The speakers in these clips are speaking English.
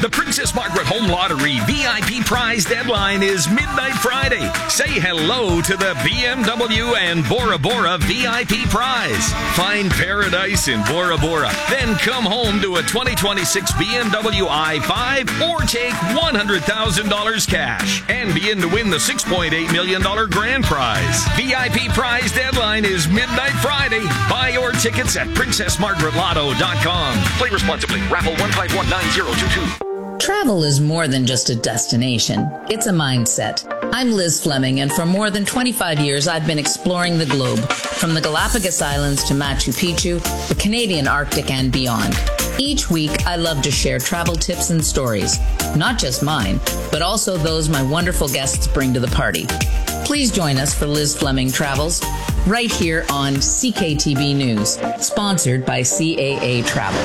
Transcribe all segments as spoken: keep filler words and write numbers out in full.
The Princess Margaret Home Lottery V I P prize deadline is midnight Friday. Say hello to the B M W and Bora Bora V I P prize. Find paradise in Bora Bora. Then come home to a twenty twenty-six B M W i five or take one hundred thousand dollars cash and begin to win the six point eight million dollars grand prize. V I P prize deadline is midnight Friday. Buy your tickets at princess margaret lotto dot com. Play responsibly. Raffle one five one nine zero two two. Travel is more than just a destination. It's a mindset. I'm Liz Fleming, and for more than twenty-five years, I've been exploring the globe, from the Galapagos Islands to Machu Picchu, the Canadian Arctic, and beyond. Each week, I love to share travel tips and stories, not just mine, but also those my wonderful guests bring to the party. Please join us for Liz Fleming Travels, right here on C K T B News, sponsored by C A A Travel.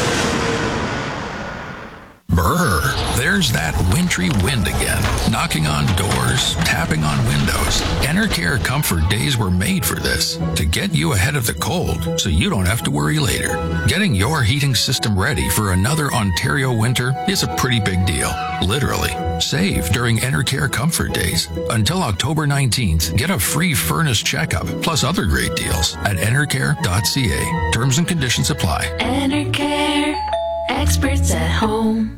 Brr, there's that wintry wind again, knocking on doors, tapping on windows. Enercare Comfort Days were made for this, to get you ahead of the cold so you don't have to worry later. Getting your heating system ready for another Ontario winter is a pretty big deal, literally. Save during Enercare Comfort Days. Until October nineteenth, get a free furnace checkup, plus other great deals at enercare dot c a. Terms and conditions apply. Enercare, experts at home.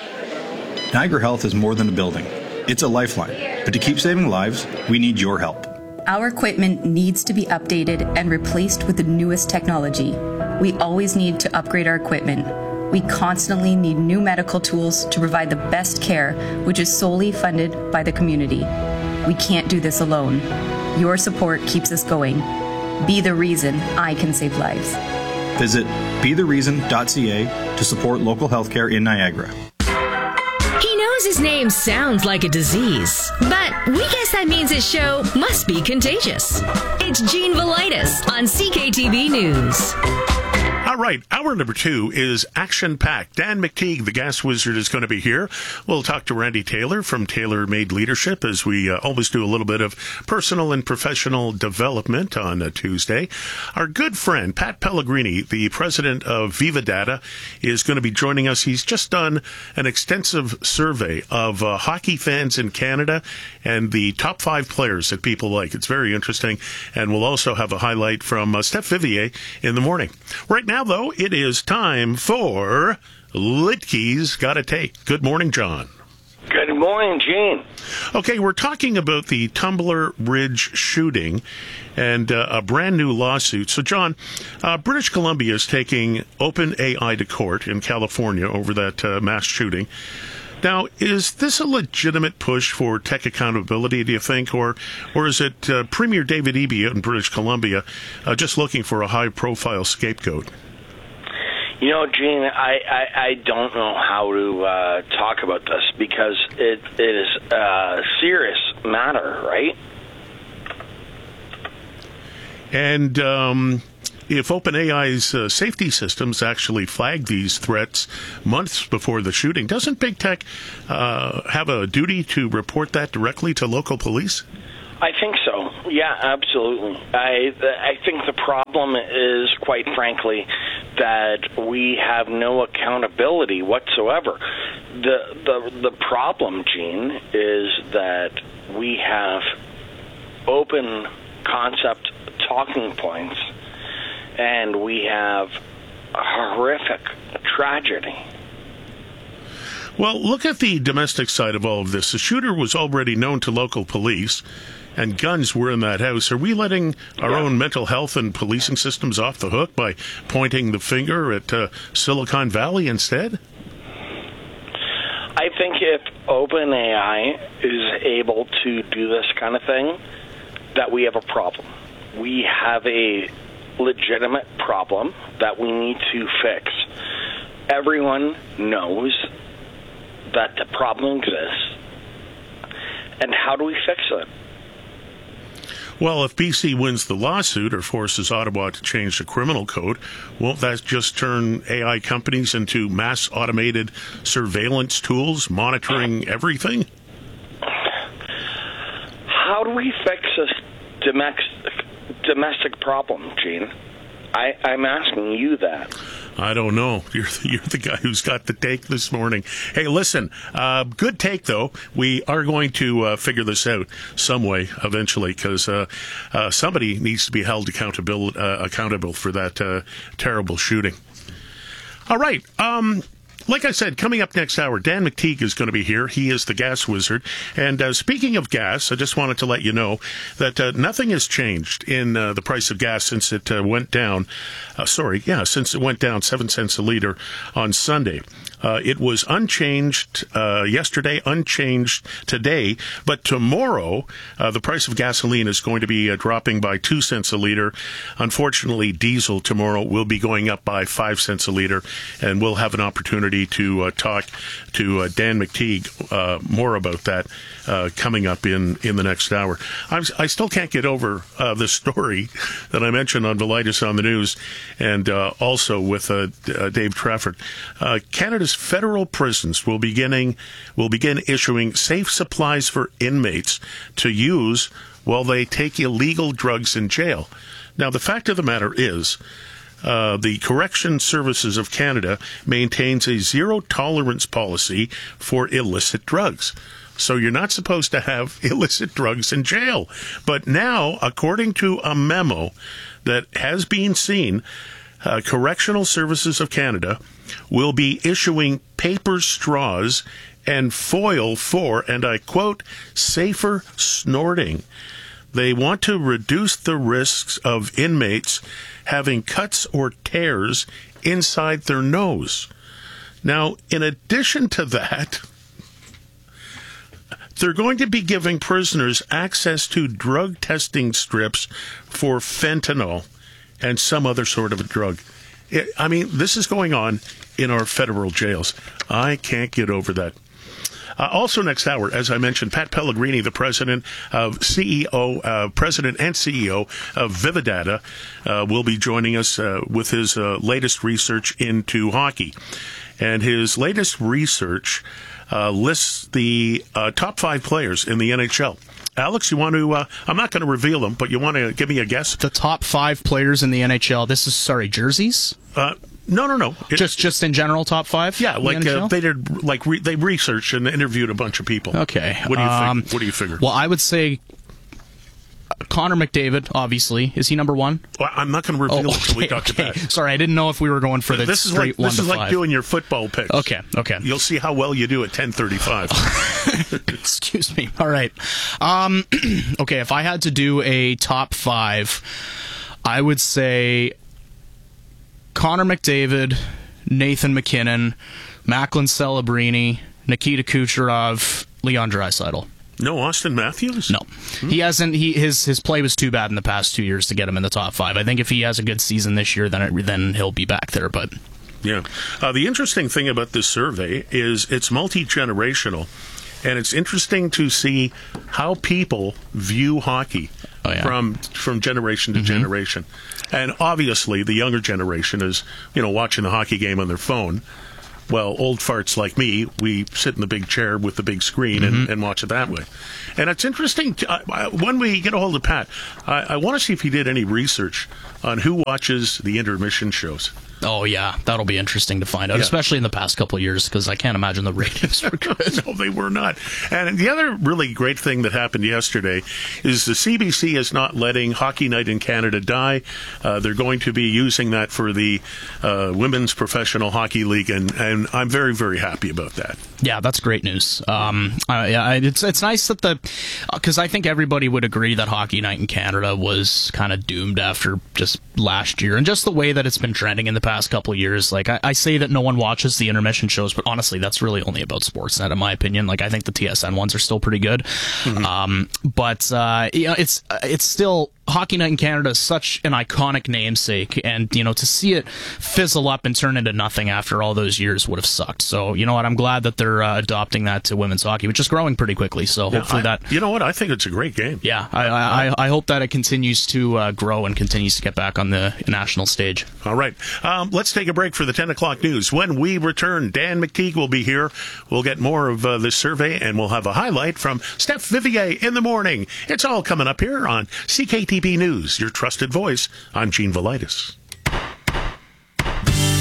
Niagara Health is more than a building. It's a lifeline. But to keep saving lives, we need your help. Our equipment needs to be updated and replaced with the newest technology. We always need to upgrade our equipment. We constantly need new medical tools to provide the best care, which is solely funded by the community. We can't do this alone. Your support keeps us going. Be the reason I can save lives. Visit be the reason dot c a to support local healthcare in Niagara. He knows his name sounds like a disease, but we guess that means his show must be contagious. It's Gene Velitis on C K T V News. All right, hour number two is action-packed. Dan McTeague, the gas wizard, is going to be here. We'll talk to Randy Taylor from Taylor Made Leadership, as we uh, always do a little bit of personal and professional development on a Tuesday. Our good friend, Pat Pellegrini, the president of Viva Data, is going to be joining us. He's just done an extensive survey of uh, hockey fans in Canada and the top five players that people like. It's very interesting, and we'll also have a highlight from uh, Steph Vivier in the morning. Right now, though, it is time for Litke's Gotta Take. Good morning, John. Good morning, Gene. Okay, we're talking about the Tumbler Ridge shooting and uh, a brand new lawsuit. So, John, uh, British Columbia is taking OpenAI to court in California over that uh, mass shooting. Now, is this a legitimate push for tech accountability, do you think, or or is it uh, Premier David Eby out in British Columbia uh, just looking for a high-profile scapegoat? You know, Gene, I, I, I don't know how to uh, talk about this because it, it is a serious matter, right? And um, if OpenAI's uh, safety systems actually flagged these threats months before the shooting, doesn't Big Tech uh, have a duty to report that directly to local police? I think so. Yeah, absolutely. I I think the problem is, quite frankly, that we have no accountability whatsoever. The the the problem, Gene, is that we have open concept talking points, and we have a horrific tragedy. Well, look at the domestic side of all of this. The shooter was already known to local police, and guns were in that house. Are we letting our yeah. own mental health and policing systems off the hook by pointing the finger at uh, Silicon Valley instead? I think if OpenAI is able to do this kind of thing, that we have a problem. We have a legitimate problem that we need to fix. Everyone knows that the problem exists, and how do we fix it? Well, if B C wins the lawsuit or forces Ottawa to change the criminal code, won't that just turn A I companies into mass automated surveillance tools monitoring everything? How do we fix this domestic, domestic problem, Gene? I, I'm asking you that. I don't know. You're the, you're the guy who's got the take this morning. Hey, listen, uh, good take, though. We are going to uh, figure this out some way eventually because uh, uh, somebody needs to be held accountable, uh, accountable for that uh, terrible shooting. All right. Um, like I said, coming up next hour, Dan McTeague is going to be here. He is the gas wizard. And uh, speaking of gas, I just wanted to let you know that uh, nothing has changed in uh, the price of gas since it uh, went down. Uh, sorry, yeah, since it went down seven cents a liter on Sunday. Uh, it was unchanged uh, yesterday, unchanged today, but tomorrow uh, the price of gasoline is going to be uh, dropping by two cents a liter. Unfortunately, diesel tomorrow will be going up by five cents a liter, and we'll have an opportunity to uh, talk to uh, Dan McTeague uh, more about that uh, coming up in, in the next hour. I'm, I still can't get over uh, the story that I mentioned on Velitis on the News and uh, also with uh, uh, Dave Trafford. Uh, Canada's federal prisons will beginning will begin issuing safe supplies for inmates to use while they take illegal drugs in jail. Now, the fact of the matter is, uh, the Correction Services of Canada maintains a zero-tolerance policy for illicit drugs. So you're not supposed to have illicit drugs in jail. But now, according to a memo that has been seen, uh, Correctional Services of Canada will be issuing paper straws and foil for, and I quote, safer snorting. They want to reduce the risks of inmates having cuts or tears inside their nose. Now, in addition to that, they're going to be giving prisoners access to drug testing strips for fentanyl and some other sort of a drug. It, I mean, this is going on in our federal jails. I can't get over that. Uh, also next hour, as I mentioned, Pat Pellegrini, the president of C E O, uh, president and C E O of Vividata, uh, will be joining us uh, with his uh, latest research into hockey. And his latest research uh, lists the uh, top five players in the N H L. Alex, you want to, uh, I'm not going to reveal them, but you want to give me a guess? The top five players in the N H L. This is, sorry, jerseys? Uh, no, no, no. It, just just in general, top five? Yeah, like uh, they did, like re- they researched and interviewed a bunch of people. Okay. What do you um, think? What do you figure? Well, I would say Connor McDavid, obviously. Is he number one? Well, I'm not going to reveal oh, it until okay, we talk okay. to Pat. Sorry, I didn't know if we were going for the this is straight like, one This to is five. like doing your football picks. Okay, okay. You'll see how well you do at ten thirty-five. Excuse me. All right. Um, okay, if I had to do a top five, I would say Connor McDavid, Nathan McKinnon, Macklin Celebrini, Nikita Kucherov, Leon Draisaitl. No Austin Matthews? No. Hmm? He hasn't. He his his play was too bad in the past two years to get him in the top five. I think if he has a good season this year, then it, then he'll be back there. But yeah, uh, the interesting thing about this survey is it's multi-generational, and it's interesting to see how people view hockey oh, yeah. from from generation to mm-hmm. generation. And obviously, the younger generation is you know watching the hockey game on their phone. Well, old farts like me, we sit in the big chair with the big screen and, mm-hmm. and watch it that way. And it's interesting, to, uh, when we get a hold of Pat, I, I want to see if he did any research on who watches the intermission shows. Oh, yeah, that'll be interesting to find out, yeah. especially in the past couple of years, because I can't imagine the ratings were good. No, they were not. And the other really great thing that happened yesterday is the C B C is not letting Hockey Night in Canada die. Uh, they're going to be using that for the uh, Women's Professional Hockey League, and, and I'm very, very happy about that. Yeah, that's great news. Um, uh, yeah, it's it's nice that the, because I think everybody would agree that Hockey Night in Canada was kind of doomed after just last year, and just the way that it's been trending in the past couple of years. Like I, I say that no one watches the intermission shows, but honestly, that's really only about Sportsnet, in my opinion. Like I think the T S N ones are still pretty good, mm-hmm. um, but uh, you know, it's it's still. Hockey Night in Canada is such an iconic namesake, and you know to see it fizzle up and turn into nothing after all those years would have sucked. So you know what, I'm glad that they're uh, adopting that to women's hockey, which is growing pretty quickly. So yeah, hopefully I, that. You know what, I think it's a great game. Yeah, I I, I hope that it continues to uh, grow and continues to get back on the national stage. All right, um, let's take a break for the ten o'clock news. When we return, Dan McTeague will be here. We'll get more of uh, this survey, and we'll have a highlight from Steph Vivier in the morning. It's all coming up here on C K T B News, your trusted voice. I'm Gene Velitis.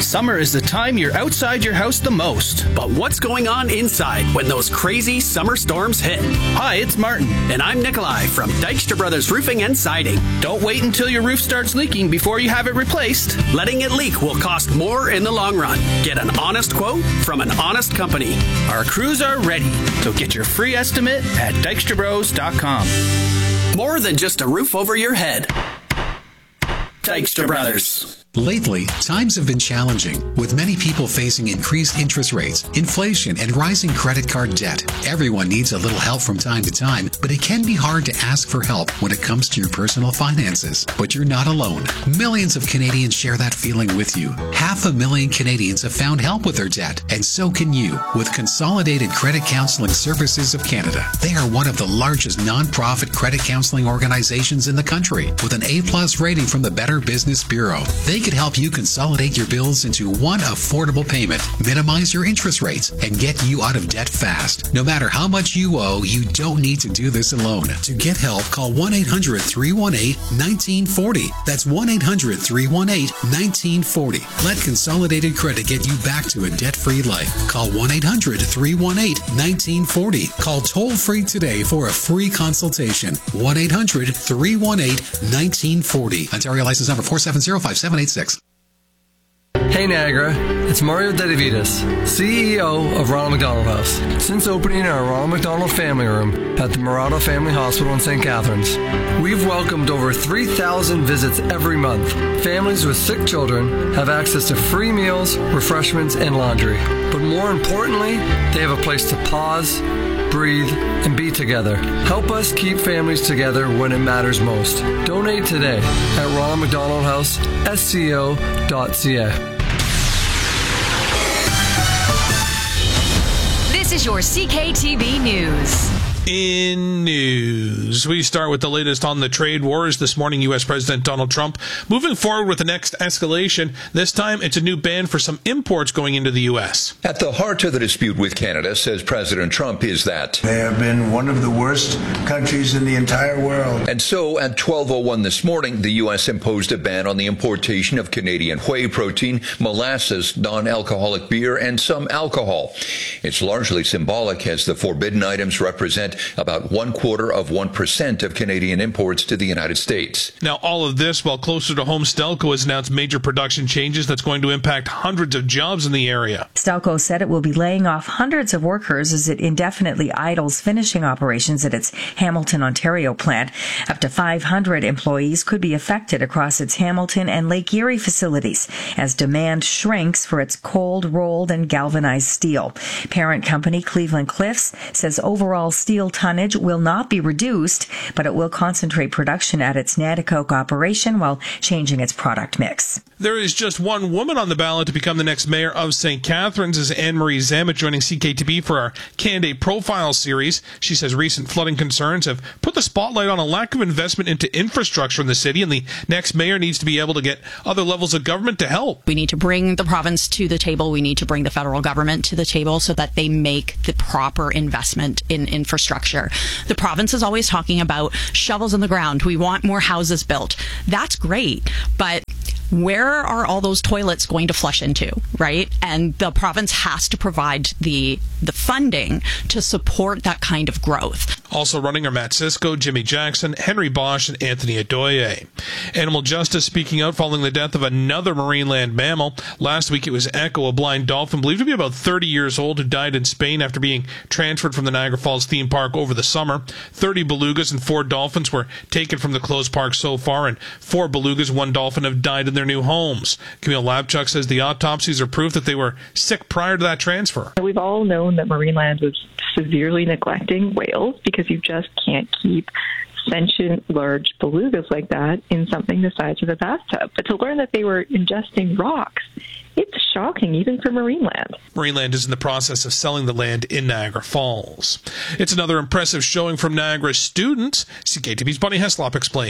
Summer is the time you're outside your house the most. But what's going on inside when those crazy summer storms hit? Hi, it's Martin. And I'm Nikolai from Dykstra Brothers Roofing and Siding. Don't wait until your roof starts leaking before you have it replaced. Letting it leak will cost more in the long run. Get an honest quote from an honest company. Our crews are ready, so get your free estimate at dykstra bros dot com. More than just a roof over your head. Dykstra Brothers. Lately, times have been challenging, with many people facing increased interest rates, inflation, and rising credit card debt. Everyone needs a little help from time to time, but it can be hard to ask for help when it comes to your personal finances. But you're not alone. Millions of Canadians share that feeling with you. Half a million Canadians have found help with their debt, and so can you with Consolidated Credit Counseling Services of Canada. They are one of the largest non-profit credit counseling organizations in the country, with an A-plus rating from the Better Business Bureau. They can help you consolidate your bills into one affordable payment, minimize your interest rates, and get you out of debt fast. No matter how much you owe, you don't need to do this alone. To get help, call one eight hundred, three one eight, one nine four zero. That's one eight hundred, three one eight, one nine four zero. Let Consolidated Credit get you back to a debt-free life. Call one eight hundred, three one eight, one nine four zero. Call toll-free today for a free consultation. one eight hundred, three one eight, one nine four zero. Ontario license number four seven zero, five seven eight six. Hey Niagara, it's Mario Dedivitas, C E O of Ronald McDonald House. Since opening our Ronald McDonald Family Room at the Murado Family Hospital in Saint Catharines, we've welcomed over three thousand visits every month. Families with sick children have access to free meals, refreshments, and laundry. But more importantly, they have a place to pause, breathe, and be together. Help us keep families together when it matters most. Donate today at Ronald McDonald House, S C O dot C A. This is your C K T V News. In news, we start with the latest on the trade wars. This morning, U S President Donald Trump moving forward with the next escalation. This time, it's a new ban for some imports going into the U S. At the heart of the dispute with Canada, says President Trump, is that they have been one of the worst countries in the entire world. And so, at twelve oh one this morning, the U S imposed a ban on the importation of Canadian whey protein, molasses, non-alcoholic beer, and some alcohol. It's largely symbolic, as the forbidden items represent about one quarter of one percent of Canadian imports to the United States. Now, all of this while closer to home, Stelco has announced major production changes that's going to impact hundreds of jobs in the area. Stelco said it will be laying off hundreds of workers as it indefinitely idles finishing operations at its Hamilton, Ontario plant. Up to five hundred employees could be affected across its Hamilton and Lake Erie facilities as demand shrinks for its cold, rolled, and galvanized steel. Parent company Cleveland Cliffs says overall steel tonnage will not be reduced, but it will concentrate production at its Nanticoke operation while changing its product mix. There is just one woman on the ballot to become the next mayor of Saint Catharines, is Anne-Marie Zammit, joining C K T V for our Candidate Profile series. She says recent flooding concerns have put the spotlight on a lack of investment into infrastructure in the city, and the next mayor needs to be able to get other levels of government to help. We need to bring the province to the table. We need to bring the federal government to the table so that they make the proper investment in infrastructure. The province is always talking about shovels in the ground. We want more houses built. That's great, but where are all those toilets going to flush into, right? And the province has to provide the the funding to support that kind of growth. Also running are Matt Sisko, Jimmy Jackson, Henry Bosch, and Anthony Adoye. Animal Justice speaking out following the death of another marine land mammal. Last week it was Echo, a blind dolphin believed to be about thirty years old, who died in Spain after being transferred from the Niagara Falls theme park over the summer. thirty belugas and four dolphins were taken from the closed park so far, and four belugas, one dolphin have died in their new homes. Camille Labchuk says the autopsies are proof that they were sick prior to that transfer. We've all known that Marineland was severely neglecting whales because you just can't keep sentient large belugas like that in something the size of a bathtub. But to learn that they were ingesting rocks, it's shocking, even for Marineland. Marineland is in the process of selling the land in Niagara Falls. It's another impressive showing from Niagara students. C K T V's Bonnie Heslop explains.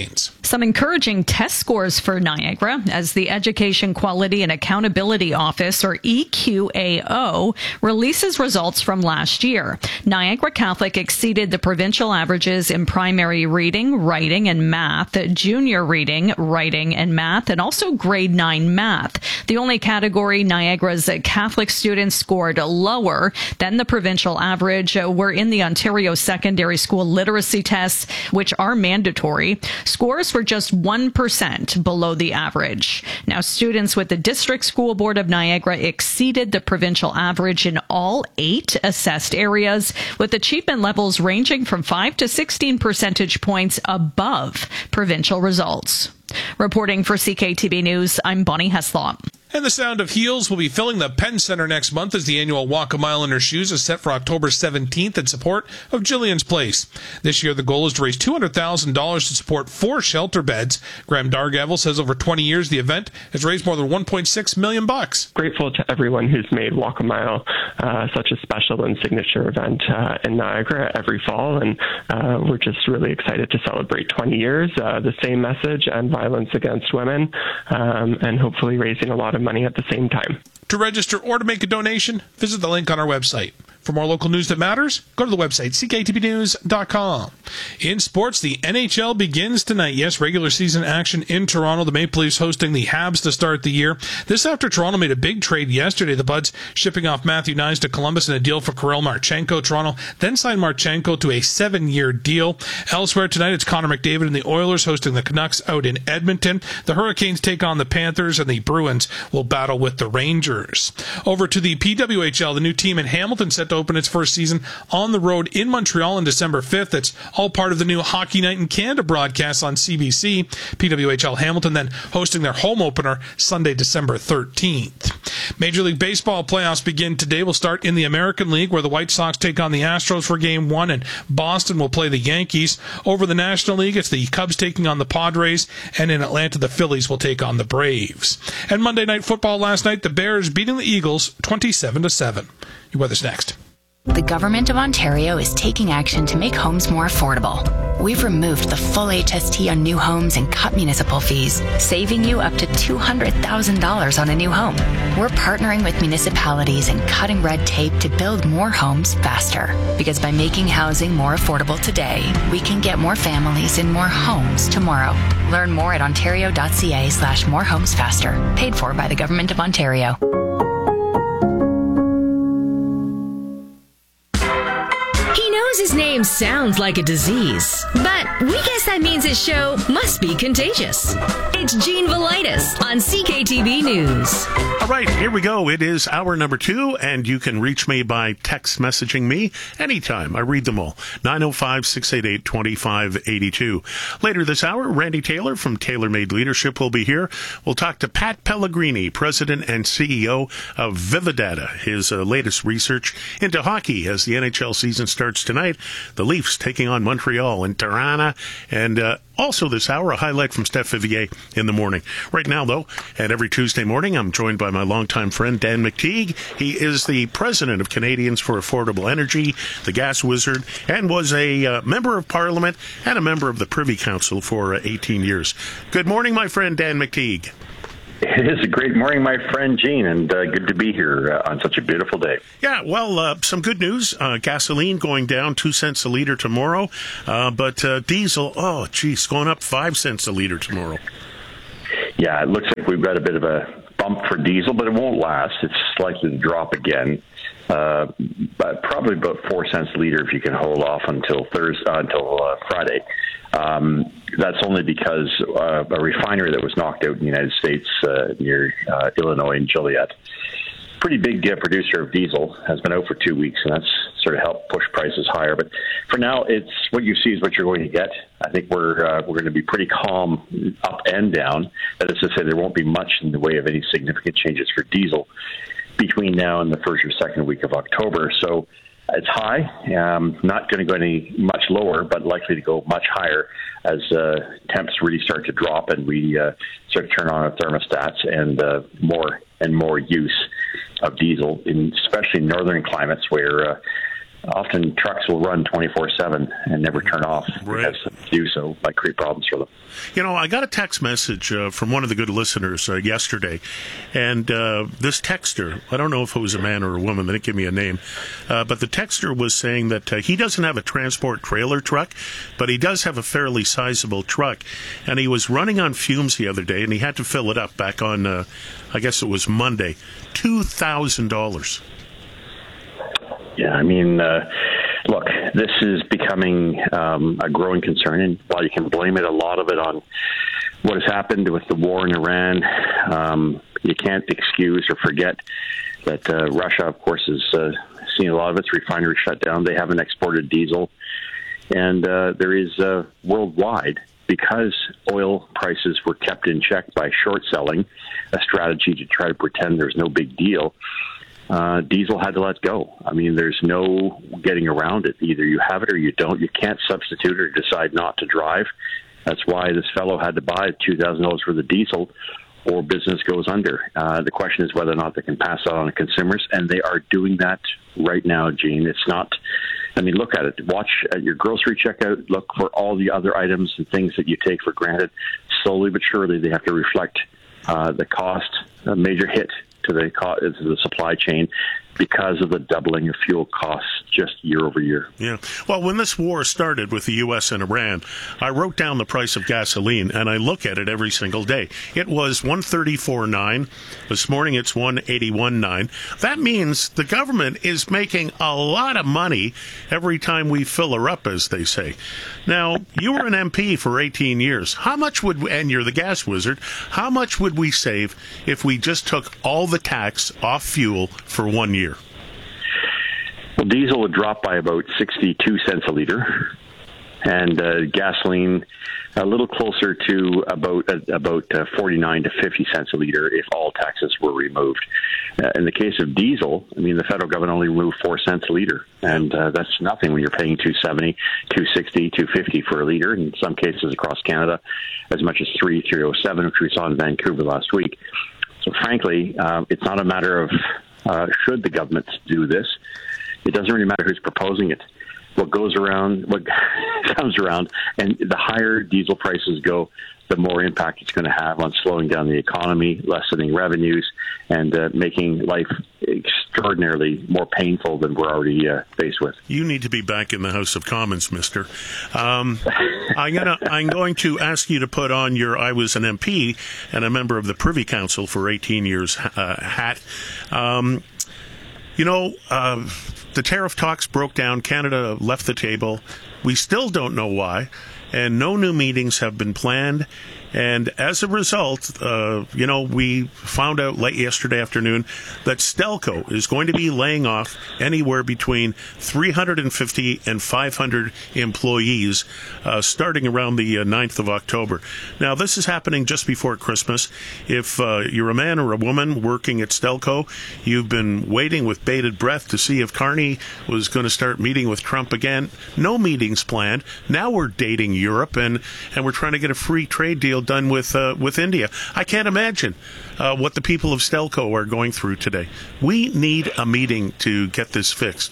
Some encouraging test scores for Niagara as the Education Quality and Accountability Office, or E Q A O, releases results from last year. Niagara Catholic exceeded the provincial averages in primary reading, writing, and math, junior reading, writing, and math, and also grade nine math. The only category Niagara's Catholic students scored lower than the provincial average were in the Ontario secondary school literacy tests, which are mandatory. Scores were just one percent below the average. Now, students with the District School Board of Niagara exceeded the provincial average in all eight assessed areas, with achievement levels ranging from five to sixteen percentage points above provincial results. Reporting for C K T B News, I'm Bonnie Heslop. And the Sound of Heels will be filling the Penn Center next month as the annual Walk a Mile in Her Shoes is set for October seventeenth in support of Jillian's Place. This year, the goal is to raise two hundred thousand dollars to support four shelter beds. Graham Dargavel says over twenty years, the event has raised more than one point six million bucks. Grateful to everyone who's made Walk a Mile uh, such a special and signature event uh, in Niagara every fall, and uh, we're just really excited to celebrate twenty years, uh, the same message and violence against women, um, and hopefully raising a lot of money at the same time. To register or to make a donation, visit the link on our website. For more local news that matters, go to the website, c k t b news dot com. In sports, the N H L begins tonight. Yes, regular season action in Toronto. The Maple Leafs hosting the Habs to start the year. This after Toronto made a big trade yesterday. The Buds shipping off Matthew Nyes to Columbus in a deal for Kirill Marchenko. Toronto then signed Marchenko to a seven-year deal. Elsewhere tonight, it's Connor McDavid and the Oilers hosting the Canucks out in Edmonton. The Hurricanes take on the Panthers, and the Bruins will battle with the Rangers. Over to the P W H L, the new team in Hamilton set to open its first season on the road in Montreal on December fifth. It's all part of the new Hockey Night in Canada broadcast on C B C. P W H L Hamilton then hosting their home opener Sunday, December thirteenth. Major League Baseball playoffs begin today. We'll start in the American League, where the White Sox take on the Astros for game one, and Boston will play the Yankees. Over the National League, it's the Cubs taking on the Padres, and in Atlanta, the Phillies will take on the Braves. And Monday Night Football last night, the Bears beating the Eagles twenty-seven to seven. Your weather's next. The Government of Ontario is taking action to make homes more affordable. We've removed the full H S T on new homes and cut municipal fees, saving you up to two hundred thousand dollars on a new home. We're partnering with municipalities and cutting red tape to build more homes faster. Because by making housing more affordable today, we can get more families in more homes tomorrow. Learn more at ontario.ca slash more homes faster. Paid for by the Government of Ontario. His name sounds like a disease, but we guess that means his show must be contagious. It's Gene Velitis on C K T V News. All right, here we go. It is hour number two, and you can reach me by text messaging me anytime. I read them all. nine oh five, six eight eight, two five eight two. Later this hour, Randy Taylor from Taylor Made Leadership will be here. We'll talk to Pat Pellegrini, President and C E O of Vividata, his uh, latest research into hockey as the N H L season starts tonight. The Leafs taking on Montreal in Tirana, and uh, also this hour, a highlight from Steph Vivier in the morning. Right now, though, and every Tuesday morning, I'm joined by my longtime friend, Dan McTeague. He is the president of Canadians for Affordable Energy, the gas wizard, and was a uh, member of Parliament and a member of the Privy Council for uh, eighteen years. Good morning, my friend, Dan McTeague. It is a great morning, my friend Gene, and uh, good to be here uh, on such a beautiful day. Yeah, well, uh, some good news. Uh, gasoline going down two cents a liter tomorrow, uh, but uh, diesel, oh, geez, going up five cents a liter tomorrow. Yeah, it looks like we've got a bit of a bump for diesel, but it won't last. It's likely to drop again, uh, but probably about four cents a liter if you can hold off until Thursday, uh, until uh, Friday. Um, that's only because uh, a refinery that was knocked out in the United States uh, near uh, Illinois and Joliet, pretty big uh, producer of diesel, has been out for two weeks, and that's sort of helped push prices higher. But for now, it's what you see is what you're going to get. I think we're uh, we're going to be pretty calm up and down. That is to say, there won't be much in the way of any significant changes for diesel between now and the first or second week of October. So it's high, um, not going to go any much lower, but likely to go much higher as uh, temps really start to drop and we uh, start to turn on our thermostats and uh, more and more use of diesel, in especially in northern climates where uh, often trucks will run twenty-four seven and never turn off right. because to do so might create problems for them. You know, I got a text message uh, from one of the good listeners uh, yesterday, and uh, this texter, I don't know if it was a man or a woman, they didn't give me a name, uh, but the texter was saying that uh, he doesn't have a transport trailer truck, but he does have a fairly sizable truck, and he was running on fumes the other day, and he had to fill it up back on, uh, I guess it was Monday, two thousand dollars. Yeah, I mean, uh, look, this is becoming um, a growing concern, and while you can blame it, a lot of it on what has happened with the war in Iran, um, you can't excuse or forget that uh, Russia, of course, has uh, seen a lot of its refineries shut down. They haven't exported diesel, and uh, there is uh, worldwide, because oil prices were kept in check by short selling, a strategy to try to pretend there's no big deal. Uh, diesel had to let go. I mean, there's no getting around it. Either you have it or you don't. You can't substitute or decide not to drive. That's why this fellow had to buy two thousand dollars worth of diesel, or business goes under. Uh, the question is whether or not they can pass that on to consumers, and they are doing that right now, Gene. It's not, I mean, look at it. Watch at your grocery checkout. Look for all the other items and things that you take for granted. Slowly but surely, they have to reflect uh, the cost, a major hit to the, to the supply chain because of the doubling of fuel costs just year over year. Yeah. Well, when this war started with the U S and Iran, I wrote down the price of gasoline, and I look at it every single day. It was one thirty-four nine. This morning it's one eighty-one nine. That means the government is making a lot of money every time we fill her up, as they say. Now, you were an M P for eighteen years. How much would, and you're the gas wizard, how much would we save if we just took all the tax off fuel for one year? Well, diesel would drop by about sixty-two cents a liter, and uh, gasoline a little closer to about uh, about uh, forty-nine to fifty cents a liter if all taxes were removed. Uh, in the case of diesel, I mean, the federal government only removed four cents a liter, and uh, that's nothing when you're paying two seventy, two sixty, two fifty for a liter. In some cases across Canada, as much as three, three oh seven, which we saw in Vancouver last week. So, frankly, uh, it's not a matter of uh, should the government do this. It doesn't really matter who's proposing it. What goes around, what comes around, and the higher diesel prices go, the more impact it's going to have on slowing down the economy, lessening revenues, and uh, making life extraordinarily more painful than we're already uh, faced with. You need to be back in the House of Commons, mister. Um, I'm, gonna, I'm going to ask you to put on your I was an M P and a member of the Privy Council for eighteen years uh, hat. Um, you know, uh, the tariff talks broke down. Canada left the table. We still don't know why, and no new meetings have been planned. And as a result, uh, you know, we found out late yesterday afternoon that Stelco is going to be laying off anywhere between three hundred fifty and five hundred employees uh, starting around the uh, ninth of October. Now, this is happening just before Christmas. If uh, you're a man or a woman working at Stelco, you've been waiting with bated breath to see if Carney was going to start meeting with Trump again. No meetings planned. Now we're dating Europe, and, and we're trying to get a free trade deal done with uh, with India. I can't imagine uh, what the people of Stelco are going through today. We need a meeting to get this fixed.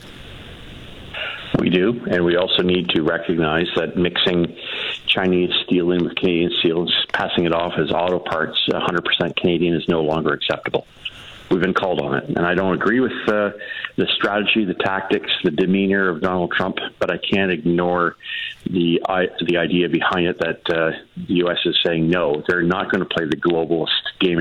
We do, and we also need to recognize that mixing Chinese steel in with Canadian steel, passing it off as auto parts, one hundred percent Canadian, is no longer acceptable. We've been called on it, and I don't agree with uh, the strategy, the tactics, the demeanor of Donald Trump, but I can't ignore the I, the idea behind it that uh, the U S is saying no, they're not going to play the globalist game